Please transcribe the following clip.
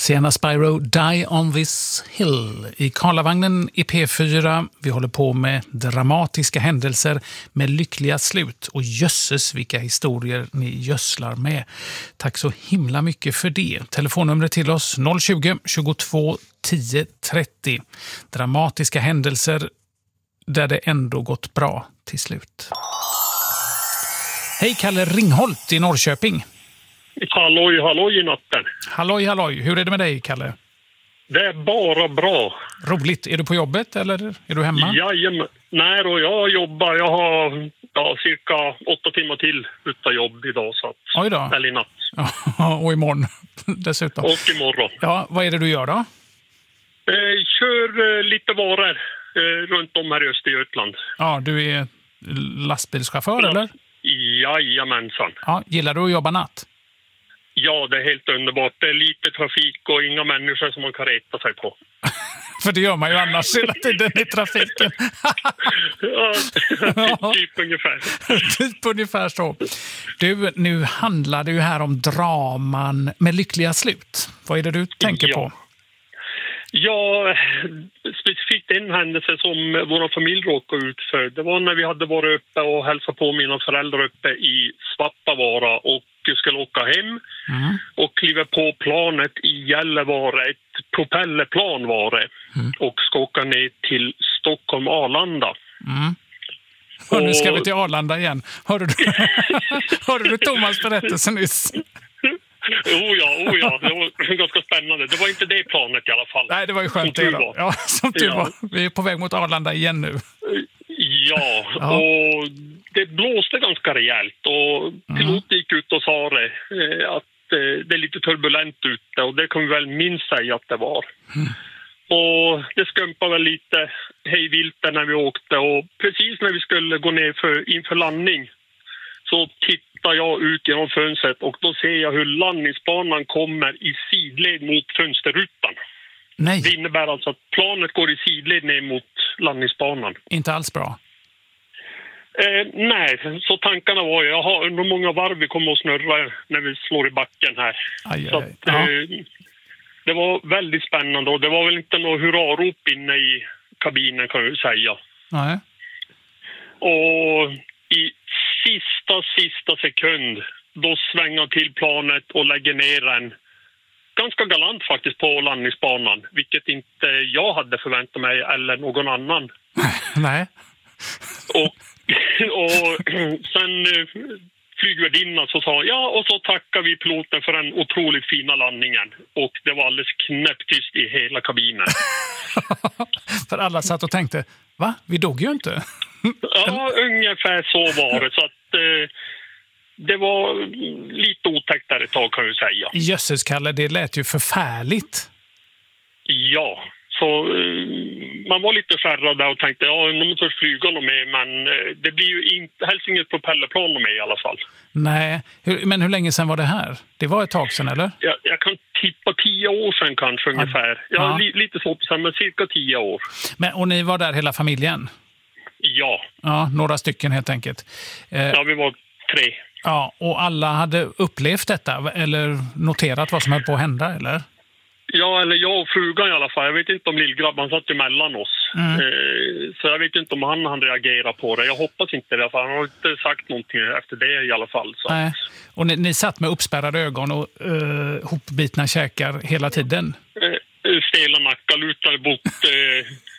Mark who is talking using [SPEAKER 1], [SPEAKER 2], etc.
[SPEAKER 1] Sienna Spyro, Die on this hill. I Karlavagnen i P4. Vi håller på med dramatiska händelser med lyckliga slut. Och jösses vilka historier ni gödslar med. Tack så himla mycket för det. Telefonnumret till oss 020 22 10 30. Dramatiska händelser där det ändå gått bra till slut. Hej, Kalle Ringholt i Norrköping.
[SPEAKER 2] Halloj, halloj i natten.
[SPEAKER 1] Halloj, halloj. Hur är det med dig, Kalle?
[SPEAKER 2] Det är bara bra.
[SPEAKER 1] Roligt. Är du på jobbet eller är du hemma?
[SPEAKER 2] Jajamän. Nej då, jag jobbar. Jag har cirka 8 timmar till utan jobb idag. Så att,
[SPEAKER 1] oj då.
[SPEAKER 2] eller i natt.
[SPEAKER 1] Och imorgon dessutom.
[SPEAKER 2] Och imorgon.
[SPEAKER 1] Ja, vad är det du gör då?
[SPEAKER 2] Kör lite varor runt om här i Östergötland.
[SPEAKER 1] Ja, du är lastbilschaufför eller?
[SPEAKER 2] Jajamensan.
[SPEAKER 1] Ja, gillar du att jobba natt?
[SPEAKER 2] Ja, det är helt underbart. Det är lite trafik och inga människor som man kan reta sig på.
[SPEAKER 1] För det gör man ju annars hela tiden i trafiken.
[SPEAKER 2] Ja, typ ungefär.
[SPEAKER 1] Typ ungefär så. Du, nu handlar det ju här om draman med lyckliga slut. Vad är det du tänker på?
[SPEAKER 2] Ja, specifikt en händelse som vår familj råkade ut för. Det var när vi hade varit uppe och hälsat på mina föräldrar uppe i Svappavaara och skulle åka hem och kliva på planet i Gällivare, ett propellerplan var det, och ska åka ner till Stockholm Arlanda.
[SPEAKER 1] Och nu ska vi till Arlanda igen. Hörde du Thomas berättelse nyss?
[SPEAKER 2] Oh ja, det var ganska spännande. Det var inte det planet i alla fall.
[SPEAKER 1] Nej, det var ju skönt det då. Ja, som tur var. Vi är på väg mot Arlanda igen nu.
[SPEAKER 2] Ja, och det blåste ganska rejält och piloten gick ut och sa det, att det är lite turbulent ute och det kan vi väl minst säga att det var. Och det skumpade väl lite hejvilt när vi åkte och precis när vi skulle gå ner inför landning så tittar jag ut genom fönstret och då ser jag hur landningsbanan kommer i sidled mot fönsterrutan.
[SPEAKER 1] Nej.
[SPEAKER 2] Det innebär alltså att planet går i sidled ner mot landningsbanan.
[SPEAKER 1] Inte alls bra.
[SPEAKER 2] Nej, så tankarna var ju, hur många varv vi kommer att snurra när vi slår i backen här.
[SPEAKER 1] Aj.
[SPEAKER 2] Så att, det var väldigt spännande och det var väl inte något hurrarop inne i kabinen kan jag säga.
[SPEAKER 1] Nej.
[SPEAKER 2] Och i sista sekund då svänger till planet och lägger ner den ganska galant faktiskt på landningsbanan, vilket inte jag hade förväntat mig eller någon annan.
[SPEAKER 1] Nej.
[SPEAKER 2] Och sen flygvärdinnan så sa och så tackar vi piloten för den otroligt fina landningen. Och det var alldeles knäpptyst i hela kabinen.
[SPEAKER 1] För alla satt och tänkte, va? Vi dog ju inte.
[SPEAKER 2] Ja, ungefär så var det. Så att det var lite otäckt där ett tag kan jag säga.
[SPEAKER 1] Jösses, Kalle, det lät ju förfärligt.
[SPEAKER 2] Ja, så man var lite skärrad där och tänkte, nu måste jag flyga något med, men det blir ju helst inget propellerplan med i alla fall.
[SPEAKER 1] Nej, men hur länge sedan var det här? Det var ett tag sedan, eller?
[SPEAKER 2] Jag kan tippa 10 år sedan kanske ungefär. Lite svårt sen, men cirka 10 år.
[SPEAKER 1] Och ni var där hela familjen?
[SPEAKER 2] Ja.
[SPEAKER 1] Ja, några stycken helt enkelt.
[SPEAKER 2] Ja, vi var 3.
[SPEAKER 1] Ja, och alla hade upplevt detta eller noterat vad som höll på att hända, eller?
[SPEAKER 2] Ja, eller jag och frugan i alla fall. Jag vet inte om lillgrabban satt emellan oss. Så jag vet inte om han reagerar på det. Jag hoppas inte det, för han har inte sagt någonting efter det i alla fall. Så.
[SPEAKER 1] Nej. Och ni satt med uppspärrade ögon och hopbitna käkar hela tiden?
[SPEAKER 2] Stela nackar, lutade bort